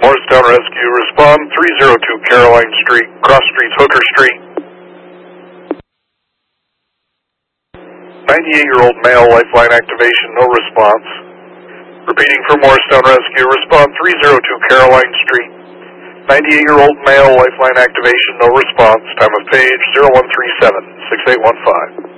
Morristown Rescue, respond 302 Caroline Street, cross streets Hooker Street. 98-year-old male, lifeline activation, no response. Repeating for Morristown Rescue, respond 302 Caroline Street. 98-year-old male, lifeline activation, no response. Time of page 0137-6815.